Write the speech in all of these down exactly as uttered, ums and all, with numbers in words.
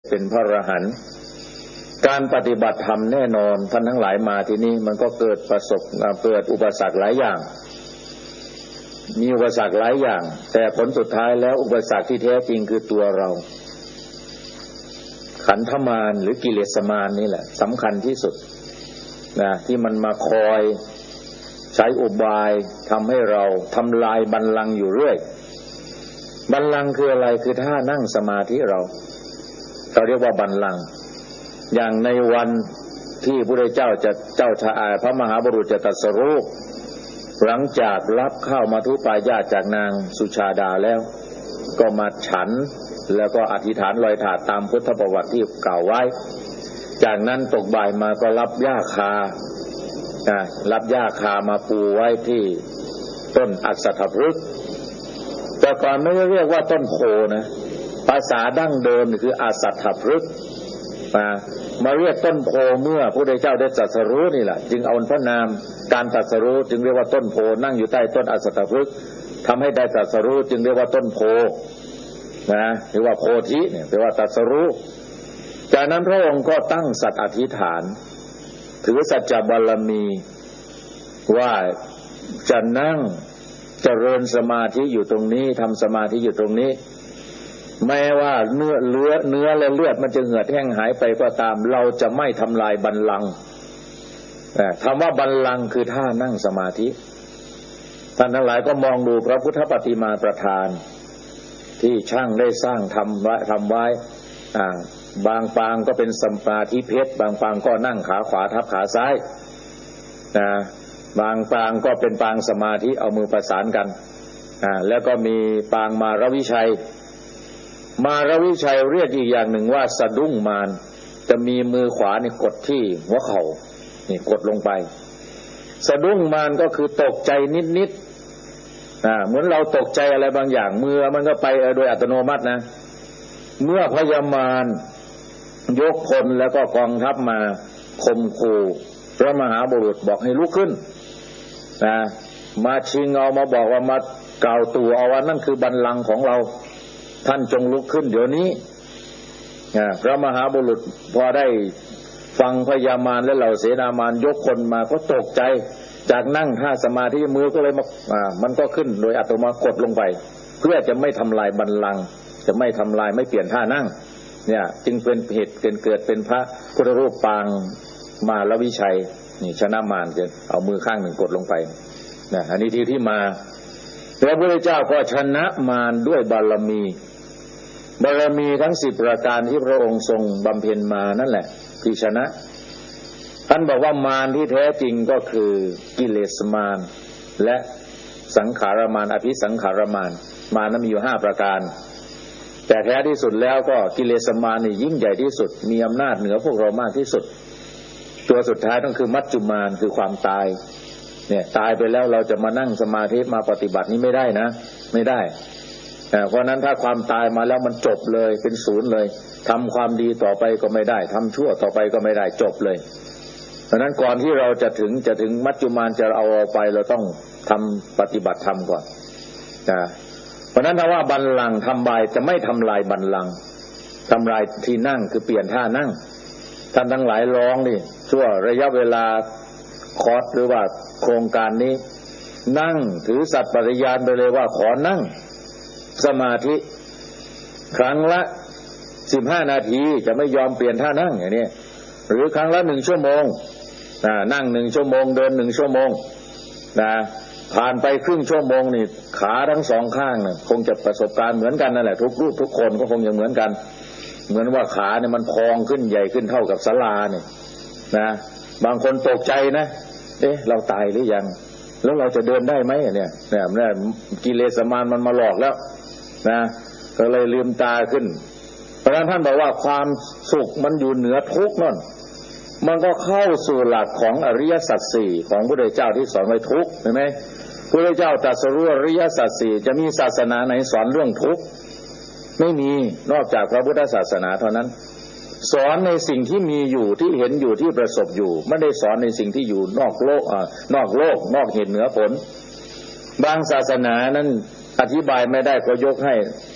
เป็นพระอรหันต์การปฏิบัติธรรมแน่นอนท่านทั้งหลายมาที่นี่มันก็เกิดประสบเกิดอุปสรรคหลายอย่างมีอุปสรรคหลายอย่างแต่ผลสุดท้ายแล้วอุปสรรคที่แท้จริงคือตัวเราขันธมารหรือกิเลสมารนี่แหละสำคัญที่สุดนะที่มันมาคอยใช้อุบายทำให้เราทำลายบัลลังก์อยู่เรื่อยบัลลังก์คืออะไรคือท่านั่งสมาธิเราเราเรียกว่าบัลลังก์อย่างในวันที่พระพุทธเจ้าจะเจ้าชายพระมหาบุรุษจะตรัสรู้หลังจากรับข้าวมัทุปายาตจากนางสุชาดาแล้วก็มาฉันแล้วก็อธิษฐานลอยถาดตามพุทธประวัติที่กล่าวไว้จากนั้นตกบ่ายมาก็รับหญ้าคารับหญ้าคามาปูไว้ที่ต้นอัศทพฤกษ์แต่ก่อนไม่ได้เรียกว่าต้นโพนะภาษาดั้งเดิมคืออัศทพฤกษ์มามาเรียกต้นโพเมื่อพระพุทธเจ้าได้ตรัสรู้นี่แหละจึงเอาพระนามการตรัสรู้จึงเรียกว่าต้นโพนั่งอยู่ใต้ต้นอัศทพฤกษ์ทำให้ได้ตรัสรู้จึงเรียกว่าต้นโพนะหรือว่าโพธิเนี่ยแปลว่าตรัสรู้จากนั้นพระองค์ก็ตั้งสัตย์อธิษฐานถือสัจจบารมีว่าจะนั่งเจริญสมาธิอยู่ตรงนี้ทำสมาธิอยู่ตรงนี้แม้ว่าเนื้อเลือดเนื้อและเลือดมันจะเหือดแห้งหายไปก็ตามเราจะไม่ทำลายบัลลังก์คำว่าบัลลังก์คือท่านั่งสมาธิท่านทั้งหลายก็มองดูพระพุทธปฏิมาประธานที่ช่างได้สร้างทำไว้ทำไว้บางปางก็เป็นสมาธิเพชรบางปางก็นั่งขาขวาทับขาซ้ายนะบางปางก็เป็นปางสมาธิเอามือประสานกันแล้วก็มีปางมารวิชัยมารวิชัยเรียกอีกอย่างหนึ่งว่าสะดุ้งมารจะมีมือขวานี่กดที่หัวเข่านี่กดลงไปสะดุ้งมารก็คือตกใจนิดๆอ่าเหมือนเราตกใจอะไรบางอย่างมือมันก็ไปโดยอัตโนมัตินะเมื่อพญามารยกพลแล้วก็กองทัพมาข่มขู่พระมหาบุรุษบอกให้ลุกขึ้นนะมาชิงเอามาบอกว่ามากล่าวตู่เอาว่านั่นคือบัลลังก์ของเราท่านจงลุกขึ้นเดี๋ยวนี้พระมหาบุรุษพอได้ฟังพญามารและเหล่าเสนามารยกคนมาก็ตกใจจากนั่งท่าสมาธิมือก็เลยมาอ่ามันก็ขึ้นโดยอัตโนมัติกดลงไปเพื่อจะไม่ทำลายบัลลังก์จะไม่ทำลายไม่เปลี่ยนท่านั่งเนี่ยจึงเป็นเหตุเกิดเกิดเป็นพระพุทธรูปปางมารวิชัยนี่ชนะมารจะเอามือข้างหนึ่งกดลงไปนะอันนี้ที่ที่มาพระพุทธเจ้าก็ชนะมารด้วยบารมีบารมีทั้งสิบประการที่พระองค์ทรงบำเพ็ญมานั่นแหละที่ชนะท่านบอกว่ามารที่แท้จริงก็คือกิเลสมารและสังขารมารอภิสังขารมารมารนั้นมีอยู่ห้าประการแต่แท้ที่สุดแล้วก็กิเลสมารนี่ยิ่งใหญ่ที่สุดมีอำนาจเหนือพวกเรามากที่สุดตัวสุดท้ายต้องคือมัจจุมารคือความตายเนี่ยตายไปแล้วเราจะมานั่งสมาธิมาปฏิบัตินี้ไม่ได้นะไม่ได้เพราะนั้นถ้าความตายมาแล้วมันจบเลยเป็นศูนย์เลยทำความดีต่อไปก็ไม่ได้ทำชั่วต่อไปก็ไม่ได้จบเลยเพราะนั้นก่อนที่เราจะถึงจะถึงมัจจุมารจะเอาเอาไปเราต้องทำปฏิบัติธรรมก่อนนะเพราะนั้นถ้าว่าบัลลังก์ทำลายจะไม่ทำลายบัลลังก์ทำลายที่นั่งคือเปลี่ยนท่านั่งท่านทั้งหลายร้องนี่ชั่วระยะเวลาคอร์สหรือว่าโครงการนี้นั่งถือสัตย์ปฏิญาณไปเลยว่าขอนั่งสมาธิครั้งละสิบห้านาทีจะไม่ยอมเปลี่ยนท่านั่งอย่างนี้หรือครั้งละหนึ่งชั่วโมงนะนั่งหนึ่งชั่วโมงเดินหนึ่งชั่วโมงนะผ่านไปครึ่งชั่วโมงนี่ขาทั้งสองข้างเนี่ยคงจะประสบการณ์เหมือนกันนั่นแหละทุกรูปทุกคนก็คงจะเหมือนกันเหมือนว่าขาเนี่ยมันพองขึ้นใหญ่ขึ้นเท่ากับศาลาเนี่ยนะบางคนตกใจนะเอ๊ะเราตายหรือยังแล้วเราจะเดินได้ไหมเนี่ยเนี่ยเนี่ยกิเลสมารมันมาหลอกแล้วนะก็เลยลืมตาขึ้นเพราะฉะนั้นท่านบอกว่าความสุขมันอยู่เหนือทุกข์นั่นมันก็เข้าสู่หลักของอริยสัจสี่ของพระพุทธเจ้าที่สอนไว้ทุกข์เห็นไหมพระพุทธเจ้าตรัสรู้อริยสัจสี่จะมีศาสนาไหนสอนเรื่องทุกข์ไม่มีนอกจากพระพุทธศาสนาเท่านั้นสอนในสิ่งที่มีอยู่ที่เห็นอยู่ที่ประสบอยู่ไม่ได้สอนในสิ่งที่อยู่นอกโลกอ่านอกโลกนอกเหตุเหนือผลบางศาสนานั้นอธิบายไม่ได้ก็ยกให้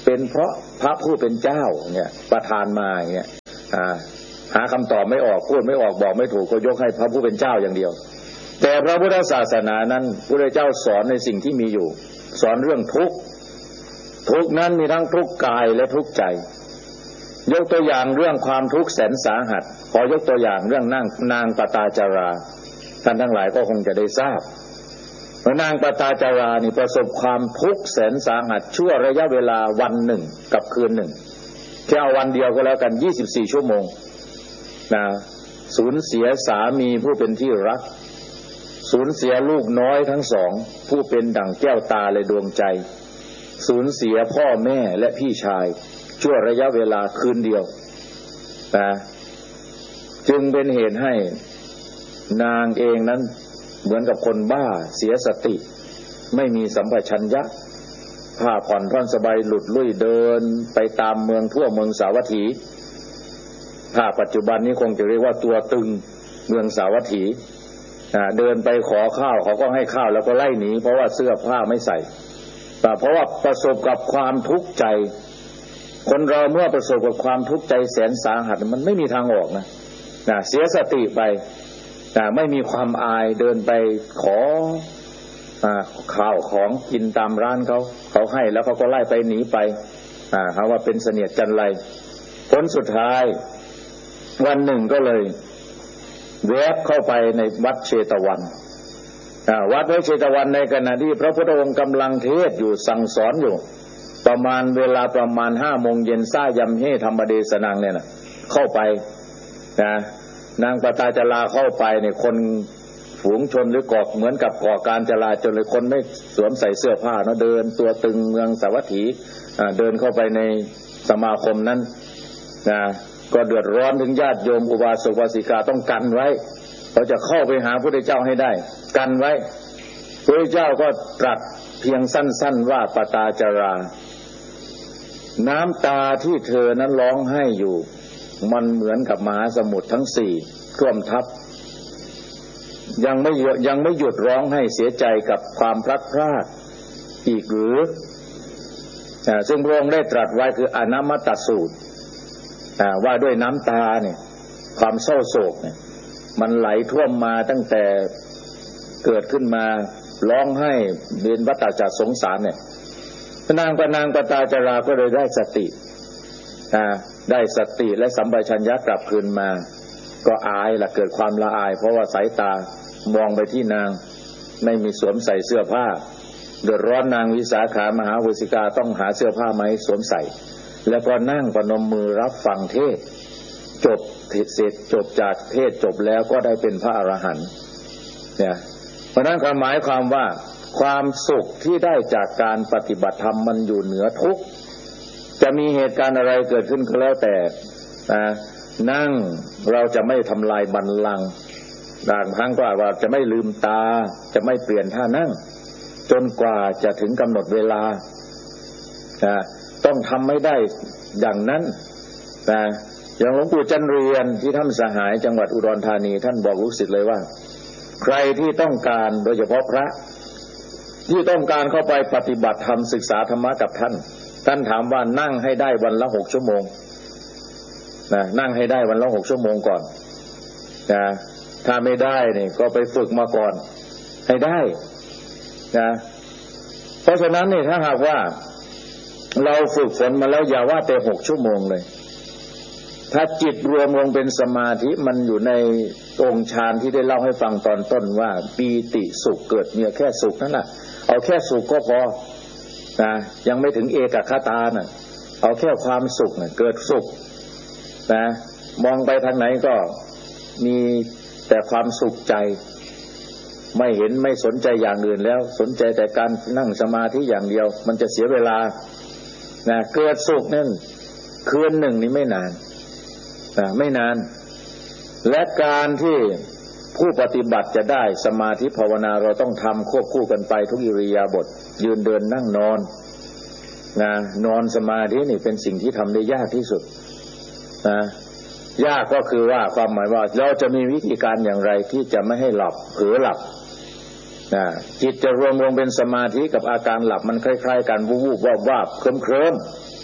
เป็นเพราะพระผู้เป็นเจ้าเนี่ยประทานมาอย่างเงี้ยหาคำตอบไม่ออกพูดไม่ออกบอกไม่ถูกก็ยกให้พระผู้เป็นเจ้าอย่างเดียวแต่พระพุทธศาสนานั้นพระพุทธเจ้าสอนในสิ่งที่มีอยู่สอนเรื่องทุกข์ทุกข์นั้นมีทั้งทุกข์กายและทุกข์ใจยกตัวอย่างเรื่องความทุกข์แสนสาหัสขอยกตัวอย่างเรื่องนางนางปตาจาราท่านทั้งหลายก็คงจะได้ทราบว่านางปตาจารานี่ประสบความทุกข์แสนสาหัสชั่วระยะเวลาวันหนึ่งกับคืนหนึ่งแค่วันเดียวก็แล้วกันยี่สิบสี่ชั่วโมงนะสูญเสียสามีผู้เป็นที่รักสูญเสียลูกน้อยทั้งสองผู้เป็นดั่งแก้วตาและดวงใจสูญเสียพ่อแม่และพี่ชายชั่วระยะเวลาคืนเดียวนะจึงเป็นเหตุให้นางเองนั้นเหมือนกับคนบ้าเสียสติไม่มีสัมปชัญญะผ้าผ่อนท่อนสบายหลุดลุ่ยเดินไปตามเมืองทั่วเมืองสาวัตถีถ้าปัจจุบันนี้คงจะเรียกว่าตัวตึงเมืองสาวัตถีเดินไปขอข้าวเขาก็ให้ข้าวแล้วก็ไล่หนีเพราะว่าเสื้อผ้าไม่ใส่แต่เพราะว่าประสบกับความทุกข์ใจคนเราเมื่อประสบกับความทุกข์ใจแสนสาหัสมันไม่มีทางออกนะนะเสียสติไปนะไม่มีความอายเดินไปขอข้าวของกินตามร้านเขาเขาให้แล้วเขาก็ไล่ไปหนีไปอ่าเขาว่าเป็นเสนียดจันไรผลสุดท้ายวันหนึ่งก็เลยแวบเข้าไปในวัดเชตวันวัดพระเชตวันในขณะที่พระพุทธองค์กำลังเทศอยู่สั่งสอนอยู่ประมาณเวลาประมาณห้าโมงเย็นซ่ายำเฮธรรมเดสนังเนี่ยนะเข้าไปนะนางปตาจาราเข้าไปเนี่ยคนฝูงชนหรือก่อเหมือนกับก่อการจลาจลเลยคนไม่สวมใส่เสื้อผ้าเนาะเดินตัวตึงเมืองสาวัตถีเดินเข้าไปในสมาคมนั้นนะก็เดือดร้อนถึงญาติโยมอุบาสกอุบาสิกาต้องกันไว้เขาจะเข้าไปหาพระพุทธเจ้าให้ได้กันไว้พระพุทธเจ้าก็ตรัสเพียงสั้นๆว่าปตาจาราน้ำตาที่เธอนั้นร้องไห้อยู่มันเหมือนกับมหาสมุทรทั้งสี่ท่วมทับยังไม่ยังไม่หยุดร้องให้เสียใจกับความพลัดพรากอีกหรือซึ่งพระองค์ได้ตรัสไว้คืออนามตสูตรว่าด้วยน้ำตาเนี่ยความเศร้าโศกเนี่ยมันไหลท่วมมาตั้งแต่เกิดขึ้นมาร้องไห้เวียนวัฏจักรสงสารเนี่ยนางปนางปตาจาราก็เลยได้สติได้สติและสัมปชัญญะกลับคืนมาก็อายล่ะเกิดความละอายเพราะว่าสายตามองไปที่นางไม่มีสวมใส่เสื้อผ้าเดือดร้อนนางวิสาขามหาอุบาสิกาต้องหาเสื้อผ้ามาให้สวมใส่แล้วก็นั่งประนมมือรับฟังเทศจบเสร็จจบจากเทศจบแล้วก็ได้เป็นพระอรหันต์เนี่ยเพราะนั้นความหมายความว่าความสุขที่ได้จากการปฏิบัติธรรมมันอยู่เหนือทุกข์จะมีเหตุการณ์อะไรเกิดขึ้นก็แล้วแต่นั่งเราจะไม่ทำลายบัลลังก์บางครั้งก็ว่าจะไม่ลืมตาจะไม่เปลี่ยนท่านั่งจนกว่าจะถึงกำหนดเวลาต้องทำไม่ได้อย่างนั้นนะอย่างหลวงปู่จันเรียนที่ท่านสหายจังหวัดอุดรธานีท่านบอกลูกศิษย์เลยว่าใครที่ต้องการโดยเฉพาะพระที่ต้องการเข้าไปปฏิบัติธรรมศึกษาธรรมะกับท่านท่านถามว่านั่งให้ได้วันละหกชั่วโมงนะนั่งให้ได้วันละหกชั่วโมงก่อนนะถ้าไม่ได้นี่ก็ไปฝึกมาก่อนให้ได้นะเพราะฉะนั้นนี่ถ้าหากว่าเราฝึกฝนมาแล้วอย่าว่าแต่หกชั่วโมงเลยถ้าจิตรวมลงเป็นสมาธิมันอยู่ในองค์ฌานที่ได้เล่าให้ฟังตอนต้นว่าปีติสุขเกิดเนี่ยแค่สุขนั่นแหละเอาแค่สุขก็พอนะยังไม่ถึงเอกคตาน่ะเอาแค่ความสุขน่ะเกิดสุขนะมองไปทางไหนก็มีแต่ความสุขใจไม่เห็นไม่สนใจอย่างอื่นแล้วสนใจแต่การนั่งสมาธิอย่างเดียวมันจะเสียเวลานะเกิดสุขนั่นคืนหนึ่งนี่ไม่นานนะไม่นานและการที่ผู้ปฏิบัติจะได้สมาธิภาวนาเราต้องทำควบคู่กันไปทุกอิริยาบถยืนเดินนั่งนอนนะนอนสมาธินี่เป็นสิ่งที่ทำได้ยากที่สุดนะยากก็คือว่าความหมายว่าเราจะมีวิธีการอย่างไรที่จะไม่ให้หลับเผลอหลับนะจิตจะรวมลงเป็นสมาธิกับอาการหลับมันคล้ายๆกันวูบๆวาบๆเคลิ้ม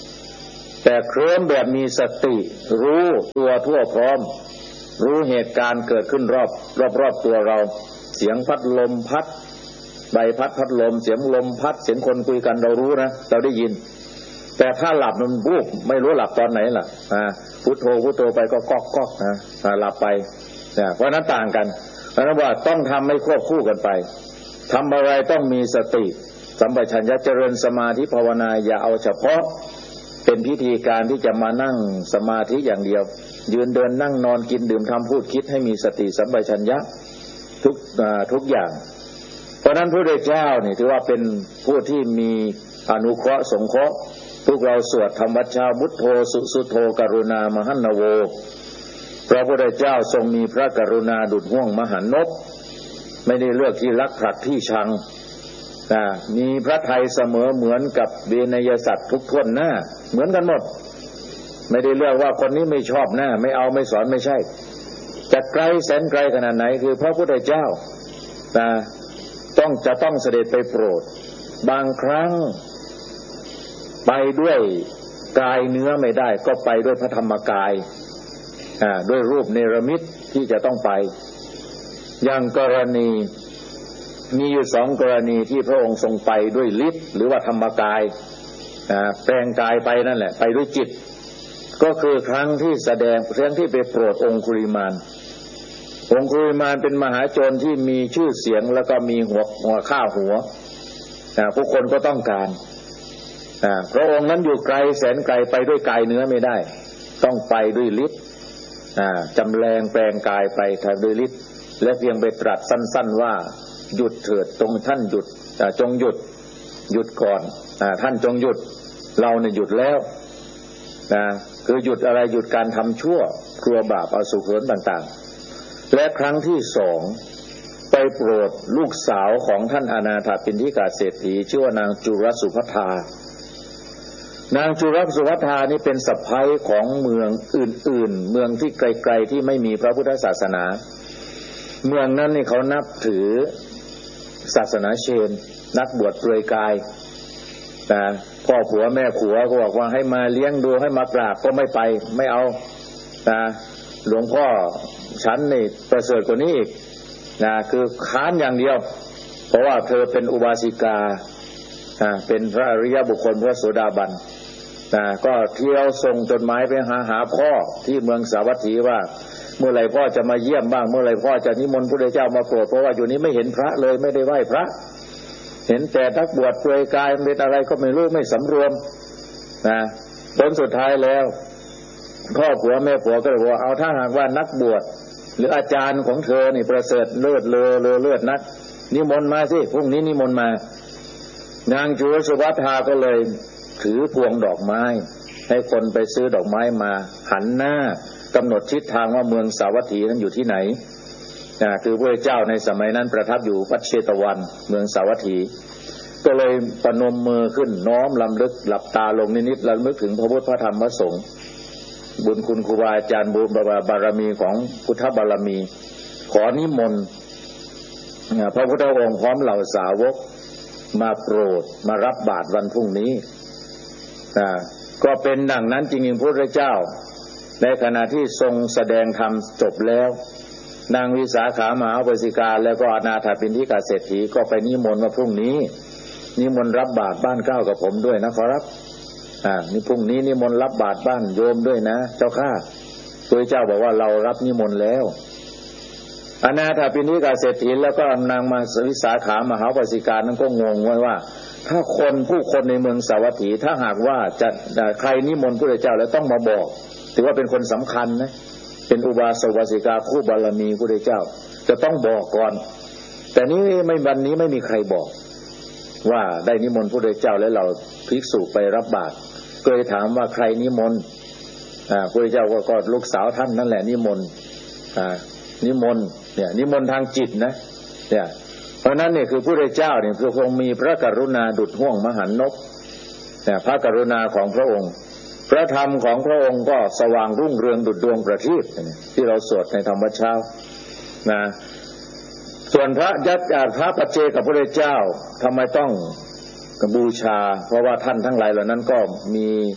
แต่เคลิ้มแบบมีสติรู้ตัวทั่วพร้อมรู้เหตุการณ์เกิดขึ้นรอบรอบรอบตัวเราเสียงพัดลมพัดใบพัดพัดลมเสียงลมพัดเสียงคนคุยกันเรารู้นะเราได้ยินแต่ถ้าหลับมันวูบไม่รู้หลับตอนไหนล่ะอ่าพุทโธพุทโธไปก็ก๊อกก๊อกนะหลับไปเนี่ยเพราะนั้นต่างกันเพราะนั้นว่าต้องทำให้ควบคู่กันไปทำอะไรต้องมีสติสัมปชัญญะเจริญสมาธิภาวนาอย่าเอาเฉพาะเป็นพิธีการที่จะมานั่งสมาธิอย่างเดียวยืนเดินนั่งนอนกินดื่มทำพูดคิดให้มีสติสัมปชัญญะทุกทุกอย่างเพราะนั้นพระพุทธเจ้านี่ถือว่าเป็นผู้ที่มีอนุเคราะห์สงเคราะห์พวกเราสวดธรรมวัชชาพุทโธสุสุโธกรุณามหันนโวพระพุทธเจ้าทรงมีพระกรุณาดุจห่วงมหันนบไม่ได้เลือกที่รักผลักที่ชังนะมีพระทัยเสมอเหมือนกับเวนยสัตว์ทุกท่วนหน้าเหมือนกันหมดไม่ได้เลือกว่าคนนี้ไม่ชอบหน้าไม่เอาไม่สอนไม่ใช่จะไกลแสนไกลขนาดไหนคือพระพุทธเจ้านะต้องจะต้องเสด็จไปโปรดบางครั้งไปด้วยกายเนื้อไม่ได้ก็ไปด้วยพระธรรมกายอ่าด้วยรูปเนรมิตที่จะต้องไปอย่างกรณีมีอยู่สองกรณีที่พระองค์ทรงไปด้วยฤทธิ์หรือว่าธรรมกายอ่าแปลงกายไปนั่นแหละไปด้วยจิตก็คือครั้งที่แสดงครั้งที่ไปโปรดองคุลิมานองคุลิมานเป็นมหาโจรที่มีชื่อเสียงแล้วก็มีหัวหัวข้าหัวอ่าผู้คนก็ต้องการอ่าพระองค์นั้นอยู่ไกลแสนไกลไปด้วยกายเนื้อไม่ได้ต้องไปด้วยฤทธิ์อ่าจำแรงแปลงกายไปทางด้วยฤทธิ์และเพียงไปตรัสสั้นๆว่าหยุดเถิดตรงท่านหยุดจงหยุดหยุดก่อนท่านจงหยุดเราเนี่ยหยุดแล้วนะคือหยุดอะไรหยุดการทำชั่วครัวบาปอสุภนต่างๆและครั้งที่สองไปโปรดลูกสาวของท่านอนาถปิณฑิกาเศรษฐีชื่อว่านางจุรสุภัทธานางจุรสุภัทธานี่เป็นสะใภ้ของเมืองอื่นๆเมืองที่ไกลๆที่ไม่มีพระพุทธศาสนาเมืองนั้นนี่เขานับถือศาสนาเชนนักบวชเปลือยกายนะพ่อผัวแม่ผัวก็บอกว่าให้มาเลี้ยงดูให้มากราบก็ไม่ไปไม่เอานะหลวงพ่อฉันนี่ประเสริฐกว่านี้อีกนะคือค้านอย่างเดียวเพราะว่าเธอเป็นอุบาสิกานะเป็นพระอริยบุคคลพระโสดาบันนะก็เที่ยวส่งจดหมายไปหาหาพ่อที่เมืองสาวัตถีว่าเมื่อไหร่พ่อจะมาเยี่ยมบ้างเมื่อไหร่พ่อจะนิมนต์พระพุทธเจ้ามาโปรดเพราะว่าอยู่นี้ไม่เห็นพระเลยไม่ได้ไหว้พระเห็นแต่นักบวชเปลือยกายเป็นอะไรก็ไม่รู้ไม่สำรวมนะผลสุดท้ายแล้วพ่อผัวแม่ผัวก็เลยบอกเอาถ้าหากว่านักบวชหรืออาจารย์ของเธอนี่ประเสริฐเลิศเลอเลอเลิศนักนิมนต์มาสิพรุ่งนี้นิมนต์มานางจุรสุภัทธาก็เลยถือพวงดอกไม้ให้คนไปซื้อดอกไม้มาหันหน้ากำหนดทิศทางว่าเมืองสาวัตถีนั้นอยู่ที่ไหนนะคือพระเจ้าในสมัยนั้นประทับอยู่วัดเชตวันเมืองสาวัตถีก็เลยประนมมือขึ้นน้อมลำลึกหลับตาลงนิดๆระลึกถึงพระพุทธพระธรรมพระสงฆ์บุญคุณครูบาอาจารย์บุญบารมีของพุทธบารมีขอนิมนต์พระพุทธองค์พร้อมเหล่าสาวกมาโปรดมารับบาตรวันพรุ่งนี้นะก็เป็นดังนั้นจริงๆพระพุทธเจ้าในขณะที่ทรงแสดงธรรมจบแล้วนางวิสาขามหาอุบาสิกาแล้วก็อนาถปิณฑิกาเศรษฐีก็ไปนิมนต์ว่าพรุ่งนี้นิมนต์รับบาตรบ้านเก้ากับผมด้วยนะขอรับอ่านี่พรุ่งนี้นิมนต์รับบาตรบ้านโยมด้วยนะเจ้าข้าพระเจ้าบอกว่าเรารับนิมนต์แล้วอนาถปิณฑิกาเศรษฐีแล้วก็นางมาวิสาขามหาอุบาสิกานั้นก็งงไว้ว่าถ้าคนผู้คนในเมืองสาวัตถีถ้าหากว่าจะใครนิมนต์พระเจ้าแล้วต้องมาบอกถือว่าเป็นคนสำคัญนะเป็นอุบาสกอุบาสิกาคู่บารมีพระเจ้าจะต้องบอกก่อนแต่นี้ไม่วันนี้ไม่มีใครบอกว่าได้นิมนต์พระเจ้าแล้วเราภิกษุไปรับบาตรก็เลยถามว่าใครนิมนต์อ่าพระเจ้าก็ก็ลูกสาวท่านนั่นแหละนิมนต์อ่านิมนต์เนี่ยนิมนต์ทางจิตนะเนี่ยเพราะนั้นเนี่ยคือพระเจ้าเนี่ยคือคงมีพระกรุณาดุจห่วงมหันนบเนี่ยพระกรุณาของพระองค์พระธรรมของพระองค์ก็สว่างรุ่งเรืองดุจดวงประทีปที่เราสวดในธรรมวัชชานะส่วนพระยัตพระปัจเจกพระเจ้าทำไมต้องบูชาเพราะว่าท่านทั้งหลายเหล่านั้นก็มี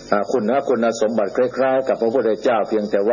คุณนะคุณสมบัติคล้ายๆกับพระพุทธเจ้าเพียงแต่ว่า